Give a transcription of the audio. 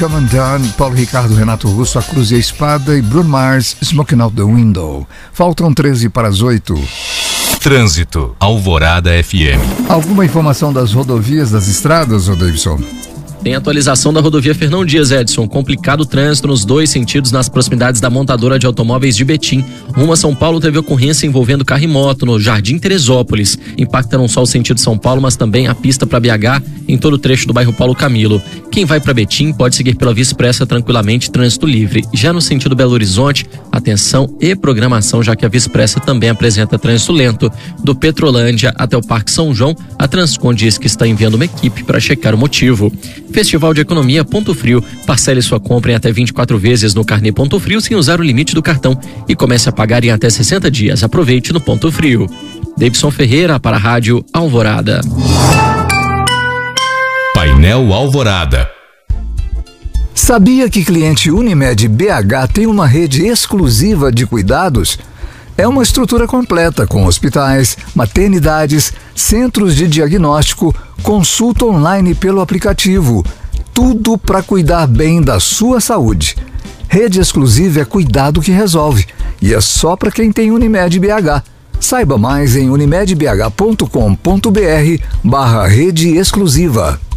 Come Undone, Paulo Ricardo, Renato Russo, A Cruz e a Espada e Bruno Mars, Smoking Out the Window. Faltam 13 para as 8. Trânsito, Alvorada FM. Alguma informação das rodovias, das estradas, ô Davidson? Tem atualização da rodovia Fernão Dias, Edson. Complicado o trânsito nos dois sentidos nas proximidades da montadora de automóveis de Betim. Rumo a São Paulo teve ocorrência envolvendo carro e moto no Jardim Teresópolis. Impacta não só o sentido São Paulo, mas também a pista para BH em todo o trecho do bairro Paulo Camilo. Quem vai para Betim pode seguir pela Via Expressa tranquilamente, trânsito livre. Já no sentido Belo Horizonte, atenção e programação, já que a Via Expressa também apresenta trânsito lento. Do Petrolândia até o Parque São João, a Transcon diz que está enviando uma equipe para checar o motivo. Festival de Economia Ponto Frio. Parcele sua compra em até 24 vezes no carnê Ponto Frio sem usar o limite do cartão e comece a pagar em até 60 dias. Aproveite no Ponto Frio. Davidson Ferreira para a Rádio Alvorada. Painel Alvorada. Sabia que cliente Unimed BH tem uma rede exclusiva de cuidados? É uma estrutura completa com hospitais, maternidades, centros de diagnóstico, consulta online pelo aplicativo. Tudo para cuidar bem da sua saúde. Rede exclusiva é cuidado que resolve e é só para quem tem Unimed BH. Saiba mais em unimedbh.com.br/rede exclusiva.